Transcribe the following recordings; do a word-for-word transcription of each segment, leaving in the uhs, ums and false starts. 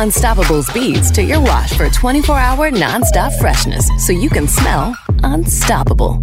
Unstoppable speeds to your wash for twenty-four hour nonstop freshness so you can smell unstoppable.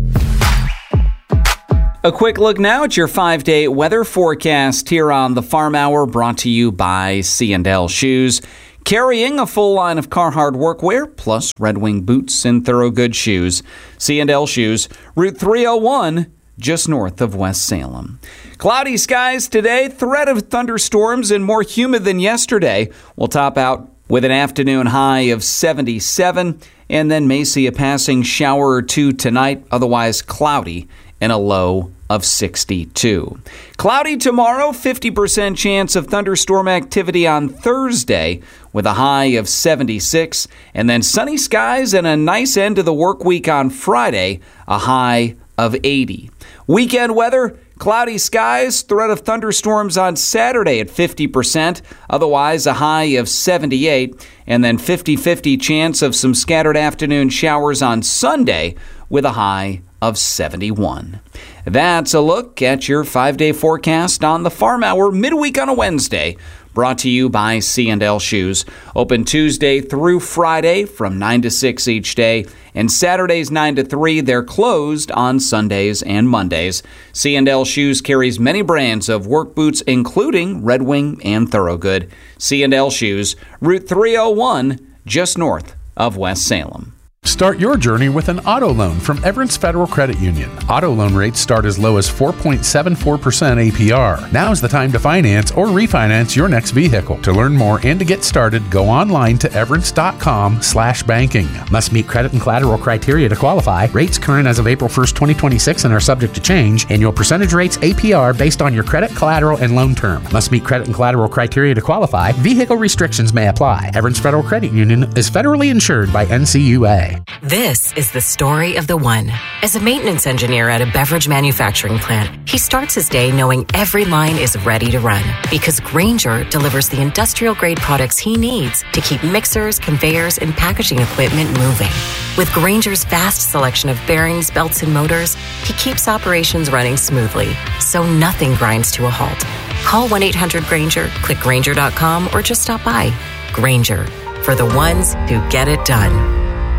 A quick look now at your five-day weather forecast here on the Farm Hour, brought to you by C and L Shoes. Carrying a full line of Carhartt workwear, plus Red Wing boots and Thorogood shoes. C and L Shoes, Route three oh one, just north of West Salem. Cloudy skies today, threat of thunderstorms and more humid than yesterday. We'll top out with an afternoon high of seventy-seven, and then may see a passing shower or two tonight, otherwise cloudy, and a low of sixty-two. Cloudy tomorrow, fifty percent chance of thunderstorm activity on Thursday with a high of seventy-six, and then sunny skies and a nice end to the work week on Friday, a high of eighty. Weekend weather, cloudy skies, threat of thunderstorms on Saturday at fifty percent, otherwise a high of seventy-eight, and then fifty-fifty chance of some scattered afternoon showers on Sunday with a high of seventy-one. That's a look at your five-day forecast on the Farm Hour midweek on a Wednesday, brought to you by C and L Shoes. Open Tuesday through Friday from nine to six each day, and Saturdays nine to three. They're closed on Sundays and Mondays. C and L Shoes carries many brands of work boots, including Red Wing and Thorogood. C and L Shoes, Route three oh one, just north of West Salem. Start your journey with an auto loan from Everence Federal Credit Union. Auto loan rates start as low as four point seven four percent A P R. Now's the time to finance or refinance your next vehicle. To learn more and to get started, go online to everence.com slash banking. Must meet credit and collateral criteria to qualify. Rates current as of April first, twenty twenty-six and are subject to change. Annual percentage rates A P R based on your credit, collateral, and loan term. Must meet credit and collateral criteria to qualify. Vehicle restrictions may apply. Everence Federal Credit Union is federally insured by N C U A. This is the story of the one. As a maintenance engineer at a beverage manufacturing plant, he starts his day knowing every line is ready to run because Grainger delivers the industrial-grade products he needs to keep mixers, conveyors, and packaging equipment moving. With Grainger's vast selection of bearings, belts, and motors, he keeps operations running smoothly, so nothing grinds to a halt. Call one eight hundred Grainger, click Grainger dot com, or just stop by. Grainger, for the ones who get it done.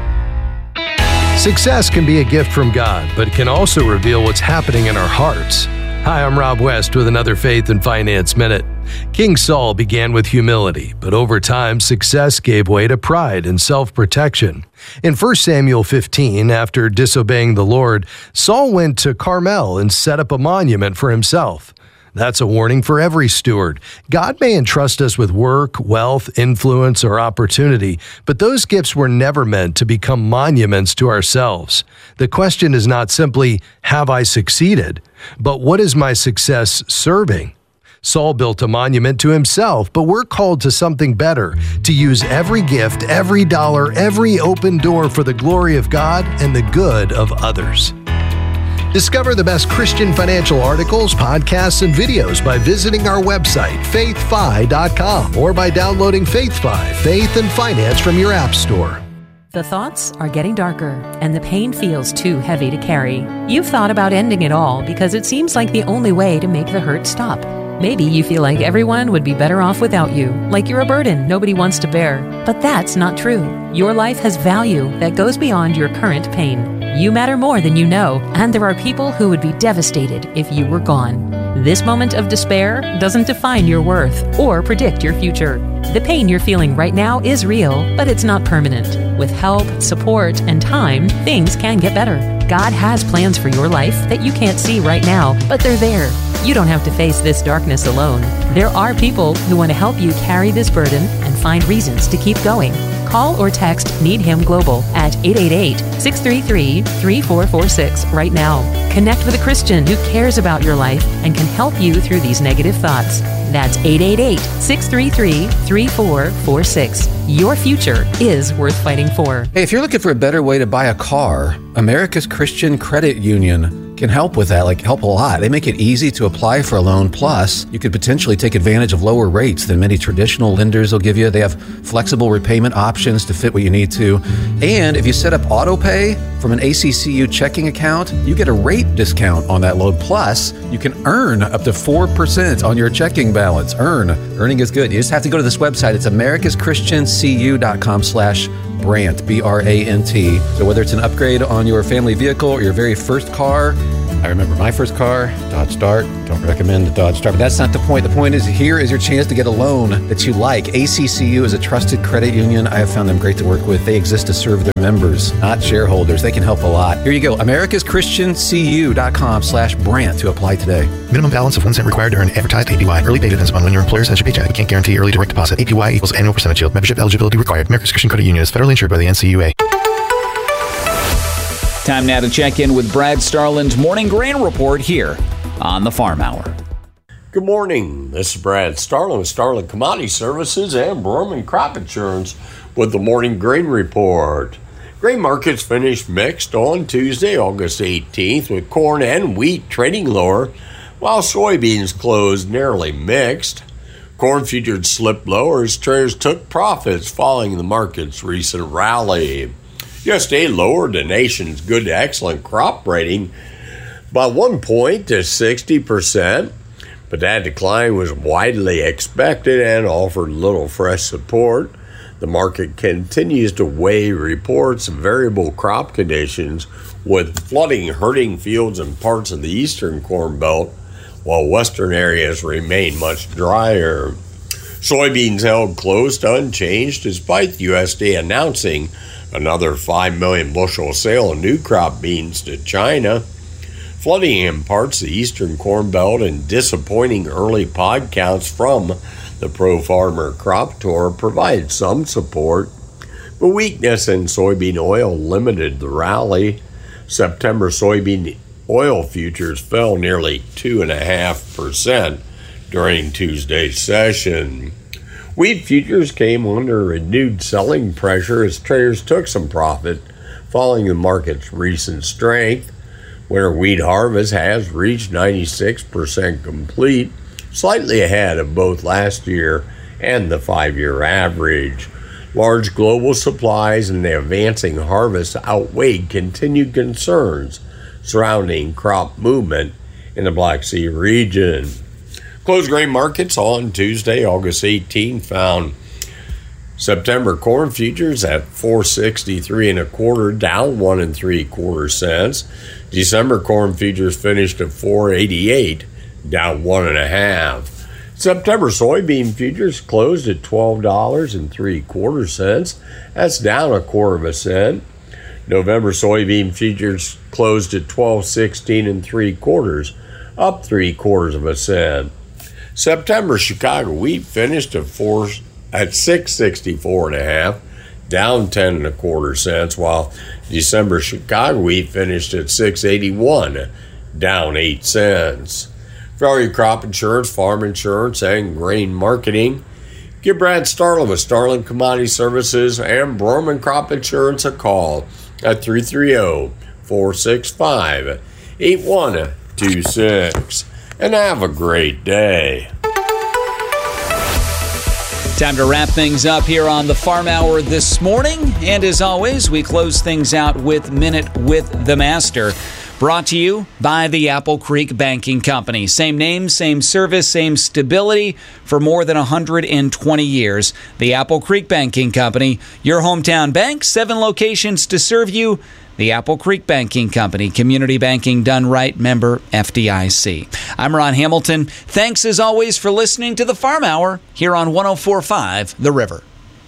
Success can be a gift from God, but it can also reveal what's happening in our hearts. Hi, I'm Rob West with another Faith and Finance Minute. King Saul began with humility, but over time, success gave way to pride and self-protection. In First Samuel fifteen, after disobeying the Lord, Saul went to Carmel and set up a monument for himself. That's a warning for every steward. God may entrust us with work, wealth, influence, or opportunity, but those gifts were never meant to become monuments to ourselves. The question is not simply, have I succeeded? But what is my success serving? Saul built a monument to himself, but we're called to something better, to use every gift, every dollar, every open door for the glory of God and the good of others. Discover the best Christian financial articles, podcasts, and videos by visiting our website, faith fi dot com, or by downloading FaithFi, Faith and Finance from your app store. The thoughts are getting darker, and the pain feels too heavy to carry. You've thought about ending it all because it seems like the only way to make the hurt stop. Maybe you feel like everyone would be better off without you, like you're a burden nobody wants to bear. But that's not true. Your life has value that goes beyond your current pain. You matter more than you know, and there are people who would be devastated if you were gone. This moment of despair doesn't define your worth or predict your future. The pain you're feeling right now is real, but it's not permanent. With help, support, and time, things can get better. God has plans for your life that you can't see right now, but they're there. You don't have to face this darkness alone. There are people who want to help you carry this burden and find reasons to keep going. Call or text Need Him Global at eight eight eight, six three three, three four four six right now. Connect with a Christian who cares about your life and can help you through these negative thoughts. That's eight eight eight, six three three, three four four six. Your future is worth fighting for. Hey, if you're looking for a better way to buy a car, America's Christian Credit Union can help with that, like help a lot. They make it easy to apply for a loan. Plus, you could potentially take advantage of lower rates than many traditional lenders will give you. They have flexible repayment options to fit what you need to. And if you set up auto pay from an A C C U checking account, you get a rate discount on that loan. Plus, you can earn up to four percent on your checking balance. Earn. Earning is good. You just have to go to this website. It's americas christian c u dot com slash Brant, B R A N T. So whether it's an upgrade on your family vehicle or your very first car, I remember my first car, Dodge Dart. Don't recommend the Dodge Dart, but that's not the point. The point is, here is your chance to get a loan that you like. A C C U is a trusted credit union. I have found them great to work with. They exist to serve their members, not shareholders. They can help a lot. Here you go, americas christian c u dot com slash Brant to apply today. Minimum balance of one cent required to earn advertised A P Y. Early pay depends upon when your employer sends your paycheck. We can't guarantee early direct deposit. A P Y equals annual percentage yield. Membership eligibility required. America's Christian Credit Union is federally insured by the N C U A. Time now to check in with Brad Starland's Morning Grain Report here on the Farm Hour. Good morning. This is Brad Starland with Starland Commodity Services and Broman Crop Insurance with the Morning Grain Report. Grain markets finished mixed on Tuesday, August eighteenth, with corn and wheat trading lower, while soybeans closed nearly mixed. Corn futures slipped lower as traders took profits following the market's recent rally. U S D A lowered the nation's good to excellent crop rating by one point to sixty percent, but that decline was widely expected and offered little fresh support. The market continues to weigh reports of variable crop conditions, with flooding hurting fields in parts of the eastern Corn Belt, while western areas remain much drier. Soybeans held close to unchanged despite the U S D A announcing another five million bushel sale of new crop beans to China. Flooding in parts of the eastern Corn Belt and disappointing early pod counts from the Pro Farmer Crop Tour provided some support, but weakness in soybean oil limited the rally. September soybean oil futures fell nearly two point five percent during Tuesday's session. Wheat futures came under renewed selling pressure as traders took some profit following the market's recent strength. Winter wheat harvest has reached ninety-six percent complete, slightly ahead of both last year and the five-year average. Large global supplies and the advancing harvest outweighed continued concerns surrounding crop movement in the Black Sea region. Closed grain markets on Tuesday, August eighteenth, found September corn futures at four sixty-three and a quarter, down one and three quarter cents. December corn futures finished at four eighty-eight, down one and a half. September soybean futures closed at twelve dollars and three quarter cents. That's down a quarter of a cent. November soybean futures closed at twelve sixteen and three quarters, up three quarters of a cent. September Chicago wheat finished at four at six sixty-four and a half, down ten and a quarter cents, while December Chicago wheat finished at six eighty-one, down eight cents. For your crop insurance, farm insurance, and grain marketing, give Brad Starland with Starland Commodity Services and Broman Crop Insurance a call at three three zero, four six five, eight one two six. And have a great day. Time to wrap things up here on the Farm Hour this morning. And as always, we close things out with Minute with the Master. Brought to you by the Apple Creek Banking Company. Same name, same service, same stability for more than one hundred twenty years. The Apple Creek Banking Company, your hometown bank, seven locations to serve you. The Apple Creek Banking Company, community banking done right, member F D I C. I'm Ron Hamilton. Thanks as always for listening to the Farm Hour here on one oh four point five The River.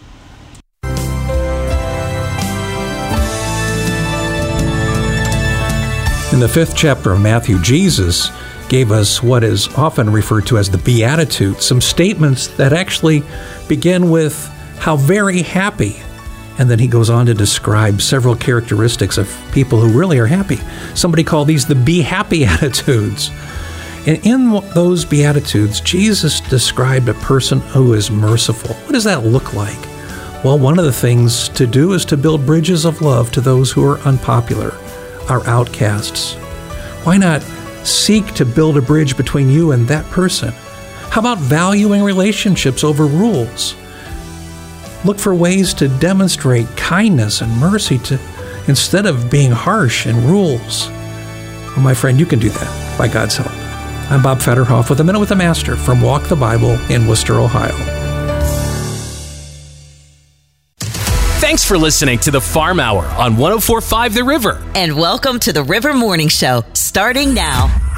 In the fifth chapter of Matthew, Jesus gave us what is often referred to as the Beatitudes, some statements that actually begin with how very happy. And then he goes on to describe several characteristics of people who really are happy. Somebody called these the Be Happy attitudes. And in those Beatitudes, Jesus described a person who is merciful. What does that look like? Well, one of the things to do is to build bridges of love to those who are unpopular, our outcasts. Why not seek to build a bridge between you and that person? How about valuing relationships over rules? Look for ways to demonstrate kindness and mercy to, instead of being harsh in rules. Well, my friend, you can do that by God's help. I'm Bob Fetterhoff with A Minute with the Master from Walk the Bible in Worcester, Ohio. Thanks for listening to the Farm Hour on one oh four point five The River. And welcome to the River Morning Show, starting now.